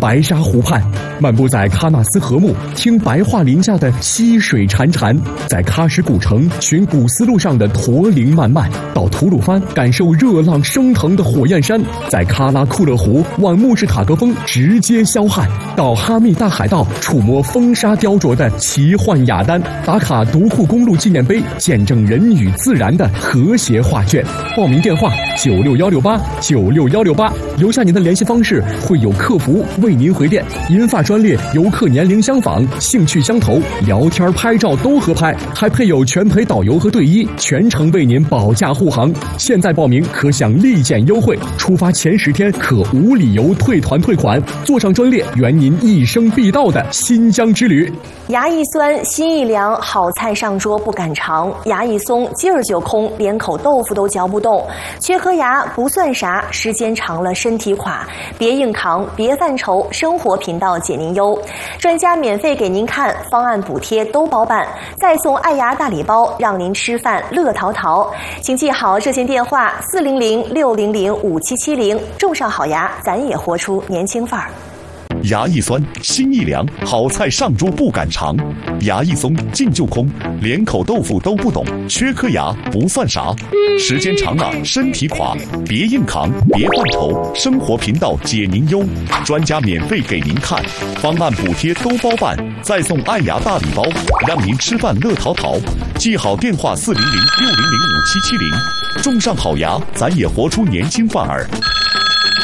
白沙湖畔，漫步在喀纳斯河木，听白桦林下的溪水潺潺；在喀什古城寻古丝路上的驼铃漫漫；到吐鲁番感受热浪升腾的火焰山；在喀拉库勒湖望穆士塔格峰直接消汗；到哈密大海道触摸风沙雕琢的奇幻雅丹，打卡独库公路纪念碑，见证人与自然的和谐画卷。报名电话96168，留下您的联系方式，会有客服为您回电。银发专列，游客年龄相仿，兴趣相投，聊天拍照都合拍，还配有全陪导游和队医，全程为您保驾护航。现在报名可享立减优惠，出发前10天可无理由退团退款，坐上专列圆您一生必到的新疆之旅。 牙一酸，心一凉，好菜上桌不敢尝；牙一松，劲儿就空，连口豆腐都嚼不动。缺颗牙不算啥，时间长了身体垮。别硬扛，别犯愁，生活频道解您忧，专家免费给您看，方案补贴都包办，再送爱牙大礼包，让您吃饭乐淘淘。请记好热线电话400-600-5770，种上好牙，咱也活出年轻范儿。 牙一酸，心一凉，好菜上桌不敢尝；牙一松，劲就空，连口豆腐都不懂。缺颗牙不算啥，时间长了身体垮。别硬扛，别犯愁，生活频道解您忧，专家免费给您看，方案补贴都包办，再送爱牙大礼包，让您吃饭乐淘淘。记好电话400-600-5770，种上好牙，咱也活出年轻范儿。